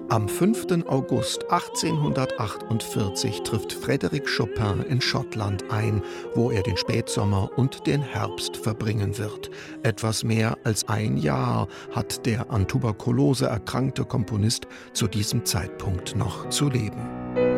Am 5. August 1848 trifft Frédéric Chopin in Schottland ein, wo er den Spätsommer und den Herbst verbringen wird. Etwas mehr als ein Jahr hat der an Tuberkulose erkrankte Komponist zu diesem Zeitpunkt noch zu leben.